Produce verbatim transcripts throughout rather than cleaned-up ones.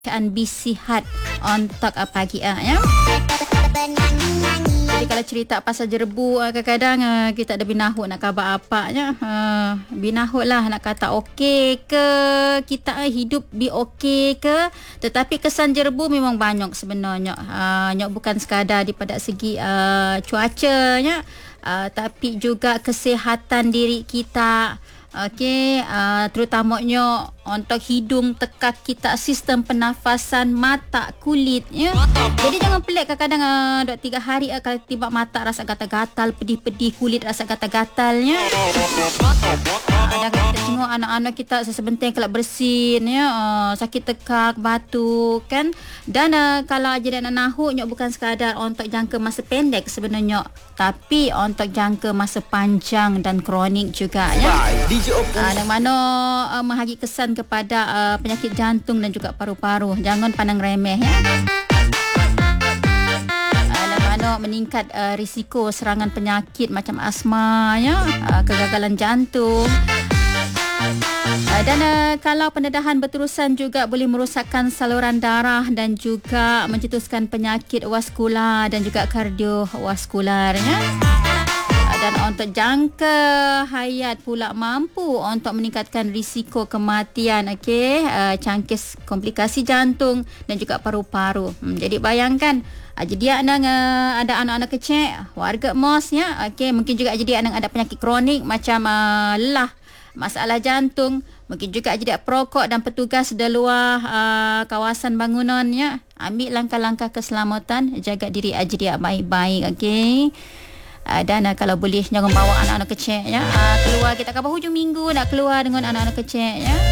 Kan bisihat untuk uh, pagi uh, ya. Jadi kalau cerita pasal jerebu uh, kadang-kadang uh, kita ada binahut nak khabar apa ya. Uh, binahut lah nak kata okey ke kita uh, hidup bi okey ke, tetapi kesan jerebu memang banyak sebenarnya. Uh, nyok bukan sekadar daripada segi uh, cuacanya, uh, tapi juga kesihatan diri kita. Okey, uh, terutamanya untuk hidung, tekak kita, sistem pernafasan, mata, kulit ya. Jadi jangan pelik kadang-kadang uh, dua tiga hari uh, kalau tiba mata rasa gatal-gatal, pedih-pedih, kulit rasa gatal-gatalnya. Uh, dan kita tengok anak-anak kita sesebentar kalau bersin ya, uh, sakit tekak, batuk kan. Dan uh, kalau aja nak nahuk nyok bukan sekadar untuk jangka masa pendek sebenarnya, tapi untuk jangka masa panjang dan kronik juga ya. Uh, yang mana uh, menghagi kesan kepada uh, penyakit jantung dan juga paru-paru. Jangan pandang remeh ya. Uh, yang mana meningkat uh, risiko serangan penyakit macam asma ya, uh, kegagalan jantung. Uh, dan uh, kalau pendedahan berterusan juga boleh merosakkan saluran darah dan juga mencetuskan penyakit vaskular dan juga kardiovaskular ya. Dan untuk jangka hayat pula mampu untuk meningkatkan risiko kematian, okey, uh, cangkis komplikasi jantung dan juga paru-paru. Hmm, jadi bayangkan, uh, jadi anak uh, ada anak-anak kecil, warga mos ya, okey, mungkin juga jadi anak ada penyakit kronik macam uh, lelah, masalah jantung, mungkin juga jadi perokok dan petugas di luar uh, kawasan bangunan ya. Ambil langkah-langkah keselamatan, jaga diri aja baik-baik, okey. Uh, dan uh, kalau boleh jangan bawa anak-anak kecil ya. Uh, keluar kita kapan hujung minggu nak keluar dengan anak-anak kecil ya.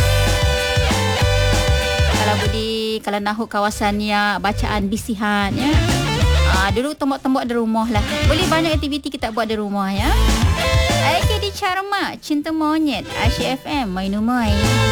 Kalau boleh, kalau nahu kawasannya bacaan bisihan ya. Uh, dulu tembok-tembok di rumah lah. Boleh banyak aktiviti kita buat di rumah ya. Okey, di Charma Cinta Monyet Asyik F M Main Umai.